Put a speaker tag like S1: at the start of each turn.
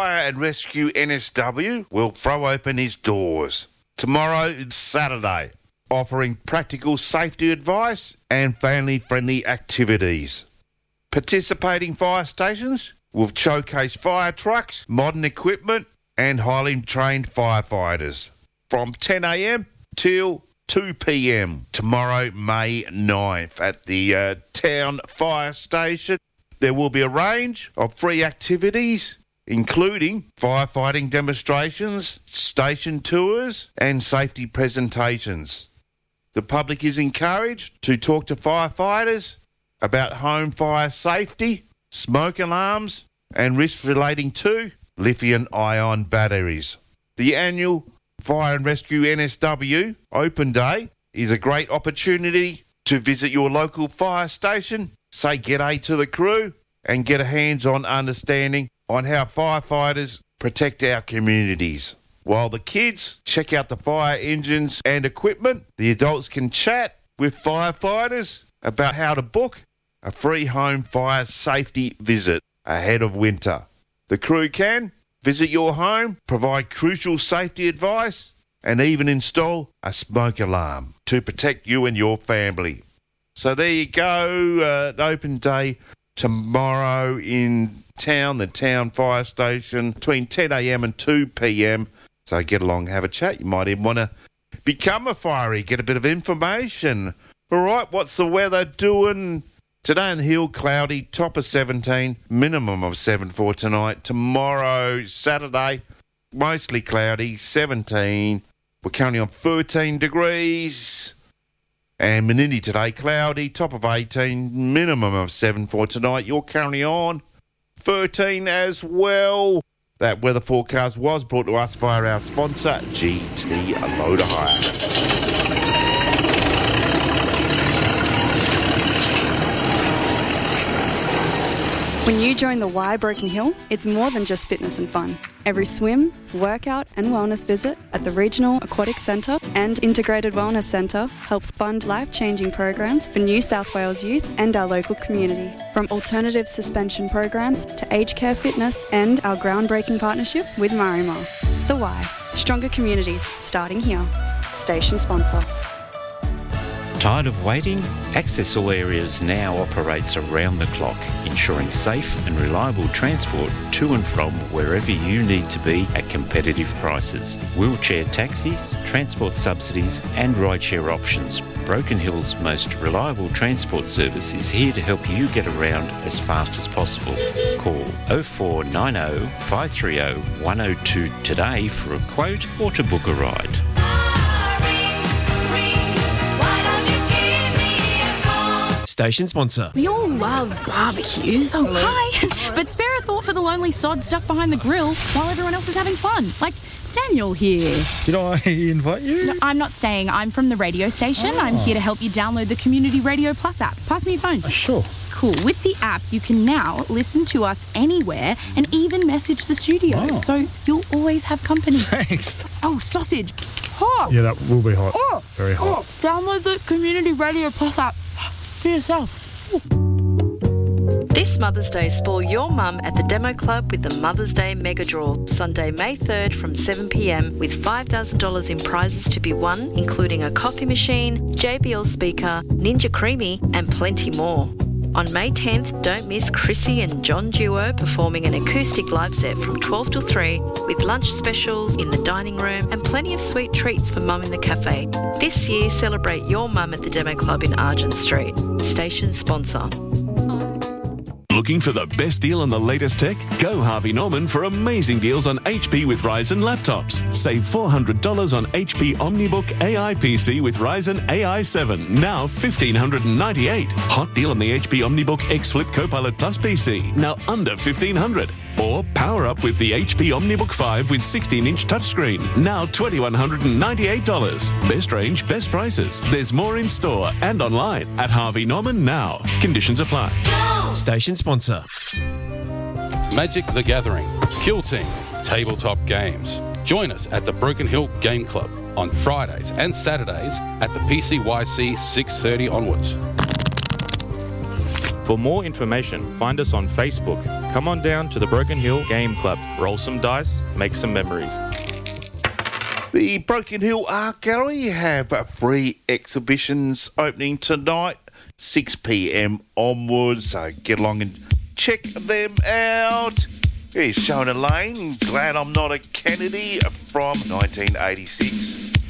S1: Fire and Rescue NSW will throw open its doors. Tomorrow is Saturday, offering practical safety advice and family-friendly activities. Participating fire stations will showcase fire trucks, modern equipment and highly trained firefighters from 10 a.m. till 2 p.m. tomorrow, May 9th, at the town fire station. There will be a range of free activities, including firefighting demonstrations, station tours and safety presentations. The public is encouraged to talk to firefighters about home fire safety, smoke alarms and risks relating to lithium-ion batteries. The annual Fire and Rescue NSW Open Day is a great opportunity to visit your local fire station, say g'day to the crew and get a hands-on understanding on how firefighters protect our communities. While the kids check out the fire engines and equipment, the adults can chat with firefighters about how to book a free home fire safety visit ahead of winter. The crew can visit your home, provide crucial safety advice, and even install a smoke alarm to protect you and your family. So there you go, an open day tomorrow in town, the town fire station, between 10 a.m. and 2 p.m. So get along, have a chat. You might even want to become a firey, get a bit of information. All right, what's the weather doing? Today in the hill, cloudy, top of 17, minimum of 7 for tonight. Tomorrow, Saturday, mostly cloudy, 17. We're currently on 13 degrees. And Menindee today, cloudy, top of 18, minimum of 7 for tonight. You're currently on 13 as well. That weather forecast was brought to us via our sponsor, GT Motor Hire.
S2: When you join the Y Broken Hill, it's more than just fitness and fun. Every swim, workout and wellness visit at the Regional Aquatic Centre and Integrated Wellness Centre helps fund life-changing programs for New South Wales youth and our local community. From alternative suspension programs to aged care fitness and our groundbreaking partnership with Marimar. The Y, stronger communities starting here. Station sponsor.
S3: Tired of waiting? Access All Areas now operates around the clock, ensuring safe and reliable transport to and from wherever you need to be at competitive prices. Wheelchair taxis, transport subsidies and rideshare options. Broken Hill's most reliable transport service is here to help you get around as fast as possible. Call 0490 530 102 today for a quote or to book a ride.
S4: Station sponsor.
S5: We all love barbecues. Oh, hi. But spare a thought for the lonely sod stuck behind the grill while everyone else is having fun. Like Daniel here.
S6: Did I invite you?
S5: No, I'm not staying. I'm from the radio station. Oh. I'm here to help you download the Community Radio Plus app. Pass me your phone.
S6: Sure.
S5: Cool. With the app, you can now listen to us anywhere and even message the studio. Oh. So you'll always have company.
S6: Thanks.
S5: Oh, sausage. Hot.
S6: Yeah, that will be hot.
S5: Oh.
S6: Very hot.
S5: Oh. Download the Community Radio Plus app for yourself.
S7: This Mother's Day, spoil your mum at the Demo Club with the Mother's Day Mega Draw, Sunday, May 3rd from 7pm with $5,000 in prizes to be won, including a coffee machine, JBL speaker, Ninja Creamy and plenty more. On May 10th, don't miss Chrissy and John Duo performing an acoustic live set from 12 till 3 with lunch specials in the dining room and plenty of sweet treats for Mum in the cafe. This year, celebrate your mum at the Demo Club in Argent Street. Station sponsor.
S8: Looking for the best deal on the latest tech? Go Harvey Norman for amazing deals on HP with Ryzen laptops. Save $400 on HP OmniBook AI PC with Ryzen AI 7, now $1,598. Hot deal on the HP OmniBook X Flip Copilot Plus PC, now under $1,500. Or power up with the HP OmniBook 5 with 16-inch touchscreen, now $2,198. Best range, best prices. There's more in store and online at Harvey Norman now. Conditions apply.
S4: Station sponsor.
S9: Magic the Gathering, Kill Team, tabletop games. Join us at the Broken Hill Game Club on Fridays and Saturdays at the PCYC 6:30 onwards.
S10: For more information, find us on Facebook. Come on down to the Broken Hill Game Club. Roll some dice, make some memories.
S1: The Broken Hill Art Gallery have free exhibitions opening tonight, 6 p.m. onwards, so get along and check them out. Here's Shona Lane, Glad I'm Not a Kennedy from 1986.